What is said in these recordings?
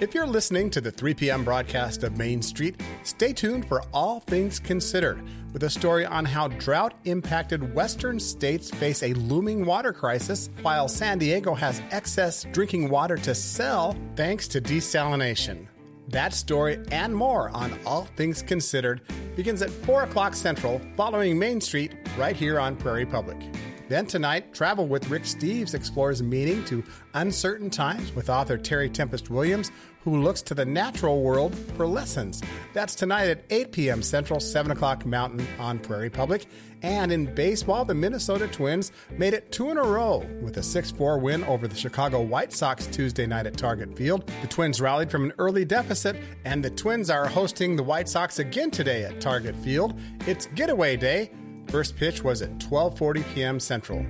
If you're listening to the 3 p.m. broadcast of Main Street, stay tuned for All Things Considered, with a story on how drought-impacted western states face a looming water crisis, while San Diego has excess drinking water to sell thanks to desalination. That story and more on All Things Considered begins at 4 o'clock Central, following Main Street, right here on Prairie Public. Then tonight, Travel with Rick Steves explores meaning to uncertain times with author Terry Tempest Williams, who looks to the natural world for lessons. That's tonight at 8 p.m. Central, 7 o'clock Mountain on Prairie Public. And in baseball, the Minnesota Twins made it 2 in a row with a 6-4 win over the Chicago White Sox Tuesday night at Target Field. The Twins rallied from an early deficit, and the Twins are hosting the White Sox again today at Target Field. It's Getaway Day. First pitch was at 12:40 p.m. Central.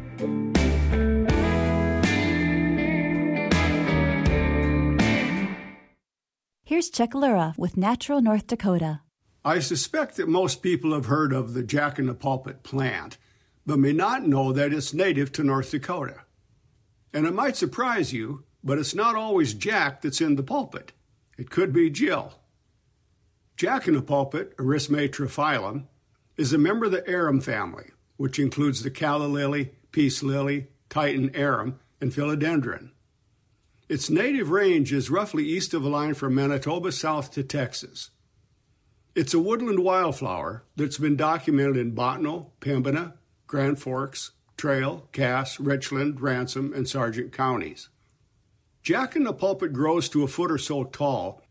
Here's Chuck Lura with Natural North Dakota. I suspect that most people have heard of the jack-in-the-pulpit plant, but may not know that it's native to North Dakota. And it might surprise you, but it's not always Jack that's in the pulpit. It could be Jill. Jack-in-the-pulpit, Erismae is a member of the arum family, which includes the calla lily, peace lily, Titan arum, and philodendron. Its native range is roughly east of the line from Manitoba south to Texas. It's a woodland wildflower that's been documented in Bottineau, Pembina, Grand Forks, Trail, Cass, Richland, Ransom, and Sargent counties. Jack-in-the-pulpit grows to a foot or so tall